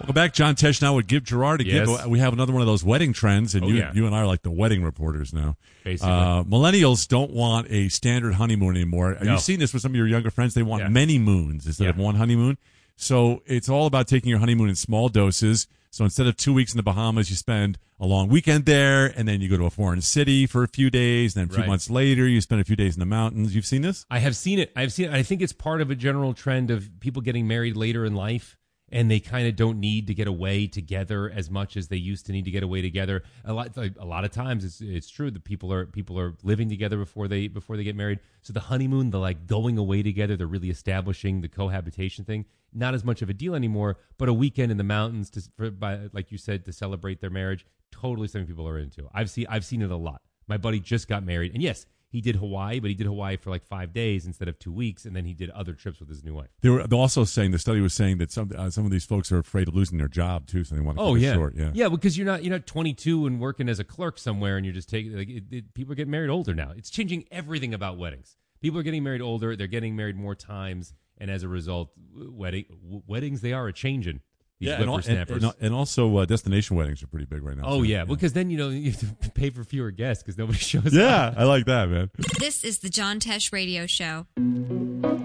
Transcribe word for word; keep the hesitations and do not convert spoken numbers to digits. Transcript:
Welcome back. John Tesh now with Give Gerard a Yes. Give. We have another one of those wedding trends, and Oh, you, yeah. you and I are like the wedding reporters now. Basically. Uh, millennials don't want a standard honeymoon anymore. Have No. you seen this with some of your younger friends? They want Yeah. many moons instead Yeah. of one honeymoon. So it's all about taking your honeymoon in small doses. So instead of two weeks in the Bahamas, you spend a long weekend there, and then you go to a foreign city for a few days. And then a few Right. months later, you spend a few days in the mountains. You've seen this? I have seen it. I've seen it. I think it's part of a general trend of people getting married later in life, and they kind of don't need to get away together as much as they used to need to get away together. A lot, like, a lot of times, it's it's true that people are people are living together before they before they get married. So the honeymoon, the like going away together, they're really establishing the cohabitation thing. Not as much of a deal anymore, but a weekend in the mountains to, for, by, like you said, to celebrate their marriage, totally something people are into. I've seen I've seen it a lot. My buddy just got married, and yes, he did Hawaii, but he did Hawaii for like five days instead of two weeks, and then he did other trips with his new wife. They were also saying, the study was saying that some uh, some of these folks are afraid of losing their job too, so they want to Oh keep it yeah, short. Yeah, yeah, because you're not you're not twenty-two and working as a clerk somewhere, and you're just taking like it, it, people are getting married older now. It's changing everything about weddings. People are getting married older. They're getting married more times, and as a result, wedding w- weddings they are a changing. These yeah, and, al- and, whippersnappers. and, and also uh, destination weddings are pretty big right now. Oh too. yeah, because then you know you have to pay for fewer guests because nobody shows up. Yeah, I like that, man. This is the John Tesh Radio Show.